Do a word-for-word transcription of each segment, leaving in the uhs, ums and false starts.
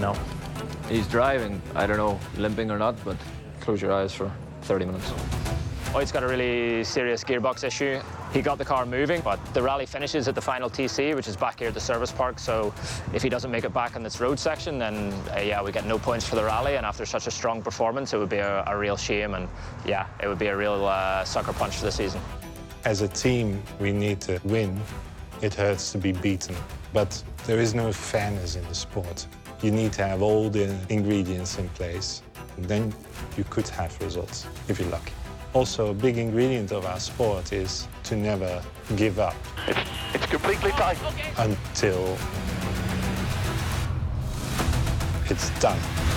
now. He's driving, I don't know, limping or not, but close your eyes for thirty minutes. Oid's got a really serious gearbox issue. He got the car moving, but the rally finishes at the final T C, which is back here at the service park. So if he doesn't make it back on this road section, then uh, yeah, we get no points for the rally. And after such a strong performance, it would be a, a real shame. And yeah, it would be a real uh, sucker punch for the season. As a team, we need to win. It hurts to be beaten, but there is no fairness in the sport. You need to have all the ingredients in place. And then you could have results, if you're lucky. Also, a big ingredient of our sport is to never give up. It's, it's completely tight. Until it's done.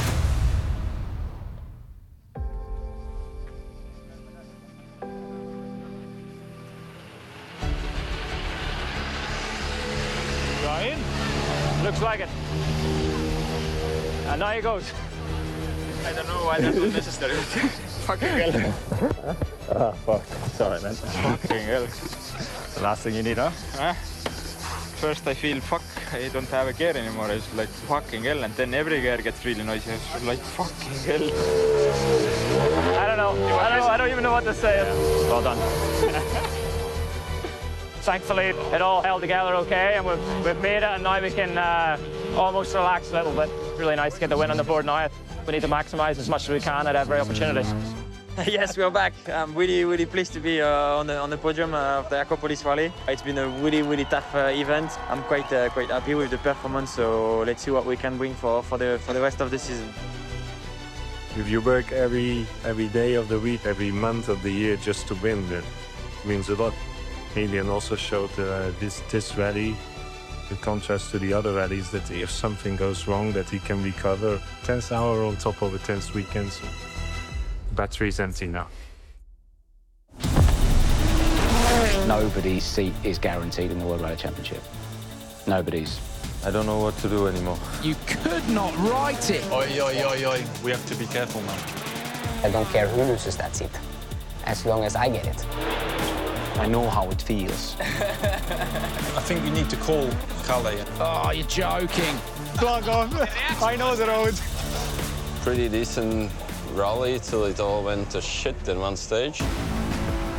Ryan? Looks like it. And now he goes. I don't know why that's unnecessary. Fucking hell. Oh, fuck. Sorry, man. Fucking hell. The last thing you need, huh? Huh? First I feel, fuck, I don't have a gear anymore. It's like, fucking hell. And then every gear gets really noisy. It's like, fucking hell. I don't know. I don't know. I don't even know what to say. Well done. Thankfully, it all held together okay, and we've, we've made it, and now we can uh, almost relax a little bit. Really nice to get the win on the board now. We need to maximise as much as we can at every opportunity. Yes, we're back. I'm really, really pleased to be uh, on, the, on the podium uh, of the Aquapolis Rally. It's been a really, really tough uh, event. I'm quite, uh, quite happy with the performance, so let's see what we can bring for, for, the, for the rest of the season. If you work every, every day of the week, every month of the year just to win, that means a lot. Adrian also showed uh, this, this rally, in contrast to the other rallies, that if something goes wrong, that he can recover. Tense hour on top of a tense weekend. So battery's empty now. Nobody's seat is guaranteed in the World Rally Championship. Nobody's. I don't know what to do anymore. You could not write it. Oi, oi, oi, oi. We have to be careful now. I don't care who loses that seat, as long as I get it. I know how it feels. I think we need to call Kalle. Oh, you're joking. Plug on. I know the road. Pretty decent rally till it all went to shit in one stage.